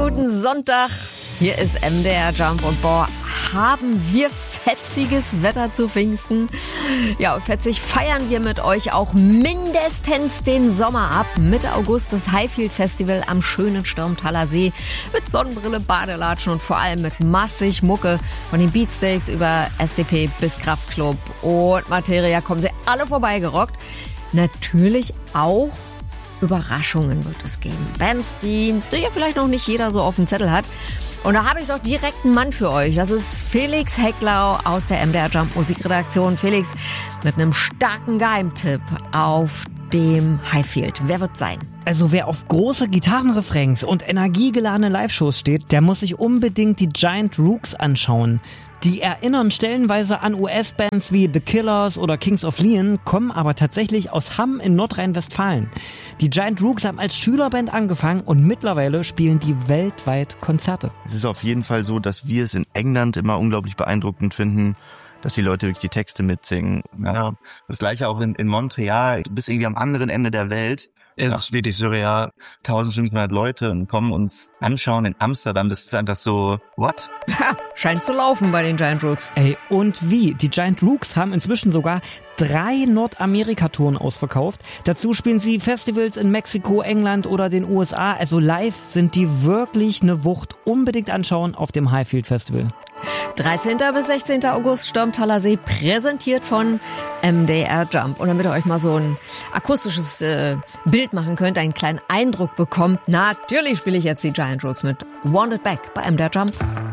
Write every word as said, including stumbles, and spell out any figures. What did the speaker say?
Minuten Sonntag. Hier ist M D R Jump und boah, haben wir fetziges Wetter zu Pfingsten. Ja, und fetzig feiern wir mit euch auch mindestens den Sommer ab. Mitte August das Highfield Festival am schönen Sturmtaler See mit Sonnenbrille, Badelatschen und vor allem mit massig Mucke. Von den Beatsteaks über S D P bis Kraftklub und Materia kommen sie alle vorbeigerockt. Natürlich auch Überraschungen wird es geben. Bands, die, die ja vielleicht noch nicht jeder so auf dem Zettel hat. Und da habe ich doch direkt einen Mann für euch. Das ist Felix Hecklau aus der M D R Jump Musikredaktion. Felix, mit einem starken Geheimtipp auf dem Highfield. Wer wird sein? Also wer auf große Gitarrenrefrains und energiegeladene Live-Shows steht, der muss sich unbedingt die Giant Rooks anschauen. Die erinnern stellenweise an U S-Bands wie The Killers oder Kings of Leon, kommen aber tatsächlich aus Hamm in Nordrhein-Westfalen. Die Giant Rooks haben als Schülerband angefangen und mittlerweile spielen die weltweit Konzerte. Es ist auf jeden Fall so, dass wir es in England immer unglaublich beeindruckend finden, dass die Leute wirklich die Texte mitsingen. Ja, das gleiche auch in, in Montreal. Du bist irgendwie am anderen Ende der Welt. Es ist wirklich surreal. eintausendfünfhundert Leute und kommen uns anschauen in Amsterdam. Das ist einfach so, what? Ha, scheint zu laufen bei den Giant Rooks. Ey, und wie? Die Giant Rooks haben inzwischen sogar drei Nordamerika-Touren ausverkauft. Dazu spielen sie Festivals in Mexiko, England oder den U S A. Also live sind die wirklich eine Wucht. Unbedingt anschauen auf dem Highfield Festival. dreizehnten bis sechzehnten August, Sturmtaler See, präsentiert von M D R Jump. Und damit ihr euch mal so ein akustisches äh, Bild machen könnt, einen kleinen Eindruck bekommt, natürlich spiele ich jetzt die Giant Rooks mit Want It Back bei M D R Jump.